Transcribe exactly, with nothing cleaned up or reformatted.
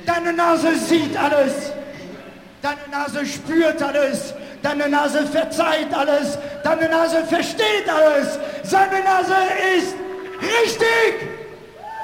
Deine Nase sieht alles. Deine Nase spürt alles. Deine Nase verzeiht alles. Deine Nase versteht alles. Seine Nase ist richtig.